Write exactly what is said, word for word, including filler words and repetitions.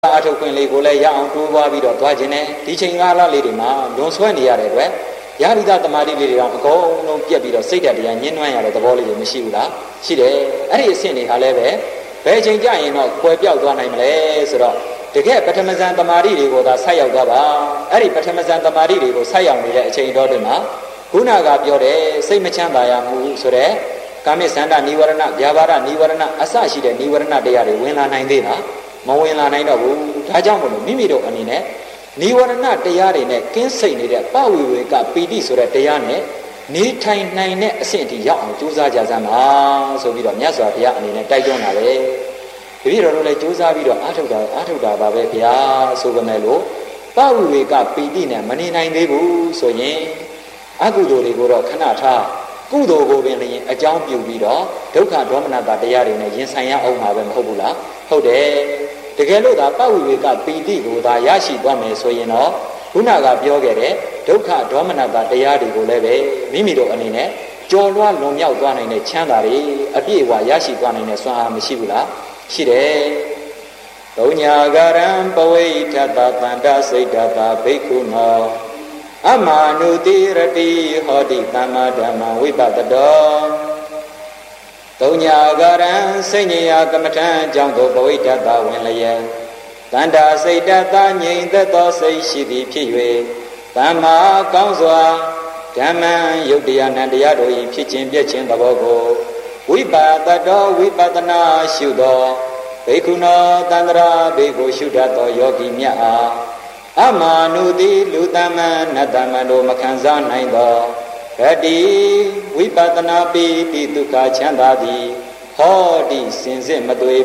အထုတ်ခွင့်လေးကိုလည်းရအောင်တိုးပွားပြီးတော့သွားခြင်းနဲ့ဒီချိန်ကာလလေးတွေမှာလွန်ဆွဲနေရတဲ့အတွက်ယာရိတသမာဓိလေးတွေတော့အကုန်လုံးပြက်ပြီးတော့စိတ်ဓာတ်တရားညှင်းနှွမ်းရတဲ့သဘောလေးတွေမရှိဘူးလားရှိတယ်အဲ့ဒီအဆင့်တွေဟာလည်းပဲဘယ်ချိန်ကြရင်တော့ကွယ်ပြောက်သွားနိုင်မလဲဆိုတော့တကယ်ပထမဇန်သမာဓိတွေကိုသာဆက်ရောက်သွားပါအဲ့ဒီပထမဇန်သမာဓိတွေကိုဆက်ရောက်နေတဲ့အချိန်တော်တွေမှာခုနကပြောတဲ့စိတ်မချမ်းသာရမှုဆိုတဲ့ကာမိသန္တာနိဝရဏဗျာပါဒနိဝရဏအစရှိတဲ့နိဝရဏတရားတွေဝင်လာနိုင်သေးလားမဝင်လာနိုင်တော့ဘူးဒါကြောင့်မလို့မိမိတို့အနေနဲ့နိဝရဏတရားတွေနဲ့ကင်းစိတ်နေတဲ့ပဝေဝေကပီတိဆိုတဲ့တရားနဲ့နေထိုင်နိုင်တဲ့အဆင့်အထိရောက်အောင်ကြိုးစားကြစမ်းပါဆိုပြီးတော့မြတ်စွာဘုရားအနေနဲ့တိုက်တွန်းတာလေတပည့်တော်တို့လည်းကြိုးစားပြီးတော့အားထုတ်တာအားထုတ်တာပါပဲဗျာဆိုပေမဲ့လို့ပဝေဝေကပီတိနဲ့မနေနိုင်သေးဘူးဆိုရင်အကုသိုလ်တွေကိုတော့ခဏထားကုသိုလ်ကိုပင်လည်းအကြောင်းပြုပြီးတော့ဒုက္ခဒေါမနတာတရားတွေနဲ့ရင်ဆိုင်ရအောင်မှာပဲမဟုတ်ဘူးလားဟုတ်တယ်တကယ်လို့သာပဝိဝေကပီတိကိုသာရရှိသွားမယ်ဆိုရင်တော့ခုနကပြောခဲ့တဲ့ဒုက္ခဒေါမနတာတရားတွေကိုလည်းပဲမိမိတို့အနေနဲ့ကြော်လွှားလွန်မြောက်သွားနိုင်တဲ့ချမ်းသာတွေအပြည့်အဝရရှိသွားနိုင်တဲ့စွမ်းအားမရှိဘူးလားရှိတယ်သုံးညာဂရံပဝိထတတန္တစိတ်တတာဘိက္ခုနောအမနုတိရတိဟောတိသမ္မာဓမ္မဝိပတတောသုံးညာဂရံစိတ်ဉ္ယာကမ္မထံကြောင့်သောဘဝိတ္တဝင်လျက်တန္တာစိတ်တတငြိမ်သက်သောစိတ်ရှိသည်ဖြစ်၍သမ္မာကောင်းစွာဓမ္မံယုတ်တရားနဲ့တရားတို့၏ဖြစ်ခြင်းပြည့်ခြင်းသဘောကိုဝိပါတတောဝိပဿနာရှုသောဘိက္ခုနောတန္တရာဘေကိုရှုတတ်သောယောဂီမြတ်အားအမာနုတိလူတမန်နတ္တမန်တို့မခံစားနိုင်သောရတိဝိပဿနာပိတိဒုက္ခချမ်းသာသည်ဟောတိစင်စစ်မသွေ